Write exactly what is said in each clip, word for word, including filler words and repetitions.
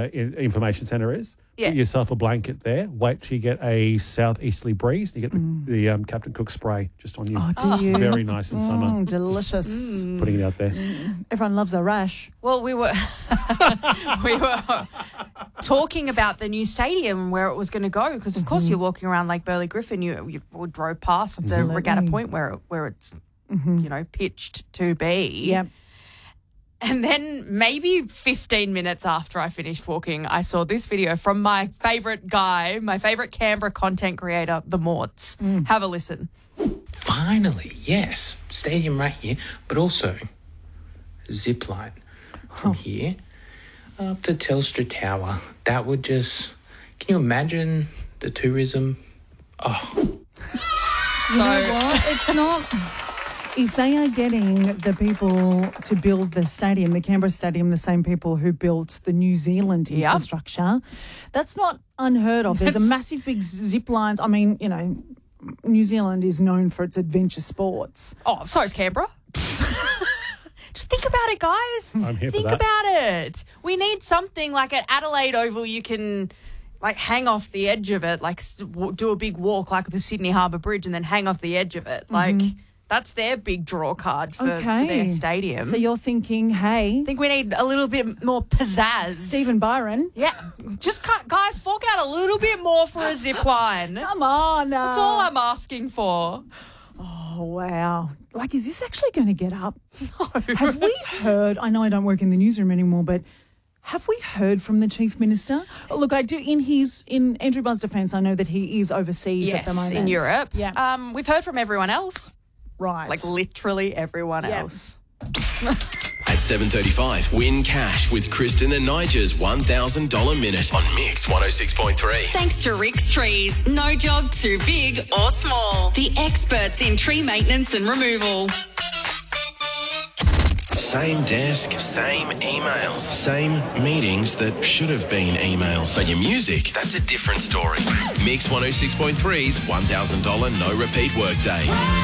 in- information centre is. Yeah. Put yourself a blanket there. Wait till you get a southeasterly breeze. You get the, Mm. the um, Captain Cook spray just on you. Oh, do you? Very nice in summer. Mm, delicious. Putting it out there. Everyone loves a rash. Well, we were we were talking about the new stadium and where it was going to go because, of course, Mm-hmm. you're walking around Lake Burley Griffin. You, you drove past Absolutely. the Regatta Point where it- where it's you know pitched to be. Yep. And then maybe fifteen minutes after I finished walking, I saw this video from my favourite guy, my favourite Canberra content creator, The Morts. Have a listen. Finally, yes, stadium right here, but also zip line from here up to Telstra Tower. That would just, can you imagine the tourism? Oh, You know what? It's not. If they are getting the people to build the stadium, the Canberra Stadium, the same people who built the New Zealand Yep. infrastructure, that's not unheard of. There's a That's- massive big zip lines. I mean, you know, New Zealand is known for its adventure sports. Oh, sorry, it's Canberra. Just think about it, guys. I'm here for Think that. about it. We need something like at Adelaide Oval. You can like hang off the edge of it, like s- w- do a big walk like the Sydney Harbour Bridge, and then hang off the edge of it. Like that's their big draw card for, for Okay. their stadium. So you're thinking, hey, I think we need a little bit more pizzazz. Stephen Byron, Yeah, just cut, guys, fork out a little bit more for a zip line. come on. Uh, That's all I'm asking for. Oh, wow. Like, is this actually going to get up? Have we heard, I know I don't work in the newsroom anymore, but have we heard from the Chief Minister? Oh, look, I do, in his, in Andrew Buzz's defence, I know that he is overseas at the moment. in Europe. Yeah. Um, we've heard from everyone else, right. like literally everyone Yeah. else. At seven thirty-five, win cash with Kristen and Nigel's one thousand dollars minute on Mix one oh six point three. Thanks to Rick's Trees. No job too big or small. The experts in tree maintenance and removal. Same desk, same emails, same meetings that should have been emails. But your music, that's a different story. Mix one oh six point three's one thousand dollars no repeat workday.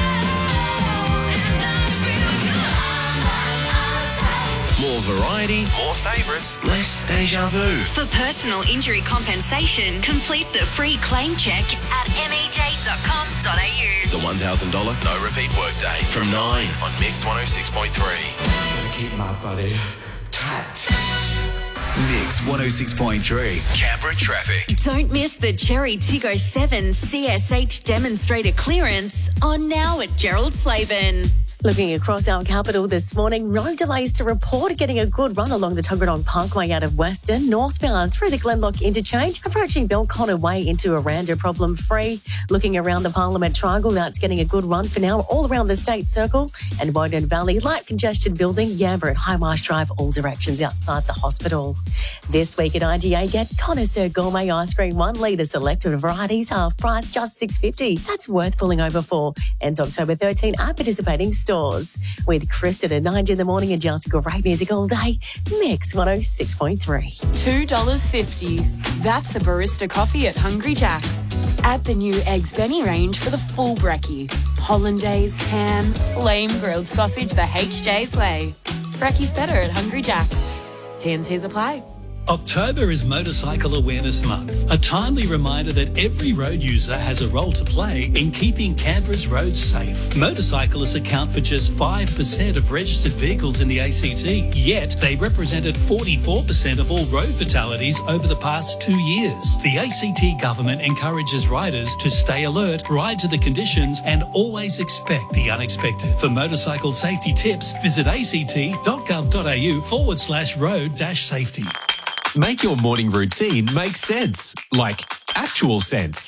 More variety, more favourites, less deja vu. For personal injury compensation, complete the free claim check at m e j dot com dot a u. The one thousand dollars no repeat workday from nine on Mix one oh six point three. Keep my body tight. Mix one oh six point three, Canberra traffic. Don't miss the Cherry Tiggo seven C S H demonstrator clearance on now at Gerald Slaven. Looking across our capital this morning, road delays to report, getting a good run along the Tuggeranong Parkway out of Western, northbound through the Glenlock interchange, approaching Belconnen Way into Aranda problem free. Looking around the Parliament Triangle, that's getting a good run for now all around the State Circle and Woden Valley, light congestion building, Yamba and High Marsh Drive, all directions outside the hospital. This week at I G A, get Connoisseur Gourmet Ice Cream, one litre selected varieties, half price, just six dollars fifty. That's worth pulling over for. Ends October thirteenth at participating stores. With Kristen and Nigel in the morning and just great music all day. Mix one oh six point three. two dollars fifty. That's a barista coffee at Hungry Jack's. Add the new Eggs Benny range for the full brekkie. Hollandaise, ham, flame grilled sausage the H J's way. Brekkie's better at Hungry Jack's. T and C's apply. October is Motorcycle Awareness Month, a timely reminder that every road user has a role to play in keeping Canberra's roads safe. Motorcyclists account for just five percent of registered vehicles in the A C T, yet they represented forty-four percent of all road fatalities over the past two years. The A C T government encourages riders to stay alert, ride to the conditions, and always expect the unexpected. For motorcycle safety tips, visit act.gov.au forward slash road dash safety. Make your morning routine make sense. Like, actual sense.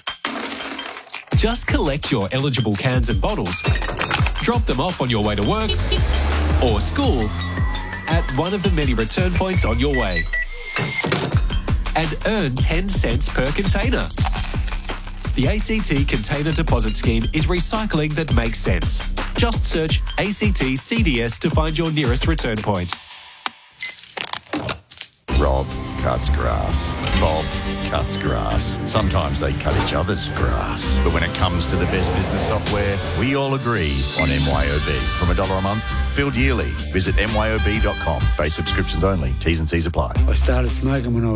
Just collect your eligible cans and bottles, drop them off on your way to work or school at one of the many return points on your way, and earn ten cents per container. The A C T Container Deposit Scheme is recycling that makes sense. Just search A C T C D S to find your nearest return point. Rob cuts grass. Bob cuts grass. Sometimes they cut each other's grass. But when it comes to the best business software, we all agree on M Y O B. From a dollar a month, billed yearly. Visit M Y O B dot com. Base subscriptions only. T's and C's apply. I started smoking when I